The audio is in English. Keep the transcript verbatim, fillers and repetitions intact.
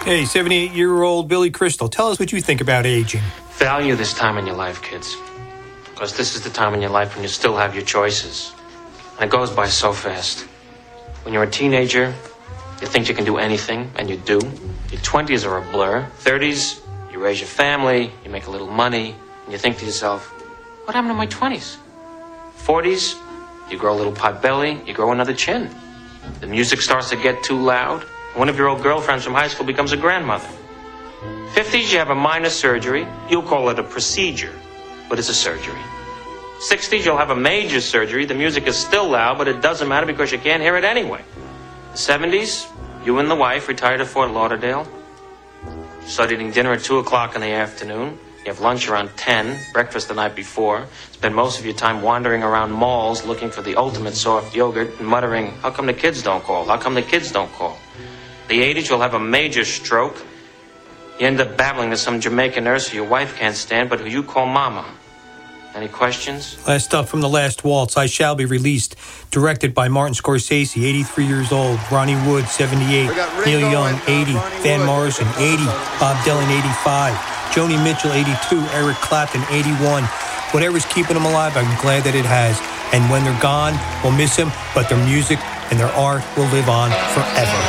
Hey, seventy-eight-year-old Billy Crystal, tell us what you think about aging. Value this time in your life, kids. Because this is the time in your life when you still have your choices. And it goes by so fast. When you're a teenager, you think you can do anything, and you do. Your twenties are a blur. thirties, you raise your family, you make a little money, and you think to yourself, what happened to my twenties? forties, you grow a little pot belly, you grow another chin. The music starts to get too loud. One of your old girlfriends from high school becomes a grandmother. fifties, you have a minor surgery. You'll call it a procedure, but it's a surgery. sixties, you'll have a major surgery. The music is still loud, but it doesn't matter because you can't hear it anyway. The seventies, you and the wife retire to Fort Lauderdale. You start eating dinner at two o'clock in the afternoon. You have lunch around ten, breakfast the night before. Spend most of your time wandering around malls looking for the ultimate soft yogurt and muttering, how come the kids don't call? How come the kids don't call? The eighties, you'll have a major stroke. You end up babbling to some Jamaican nurse who your wife can't stand, but who you call mama. Any questions? Last up from The Last Waltz, I Shall Be Released, directed by Martin Scorsese, eighty-three years old. Ronnie Wood, seventy-eight. Neil Young, eighty. Van Morrison, eighty. Bob Dylan, eighty-five. Joni Mitchell, eighty-two. Eric Clapton, eighty-one. Whatever's keeping them alive, I'm glad that it has. And when they're gone, we'll miss them, but their music and their art will live on forever.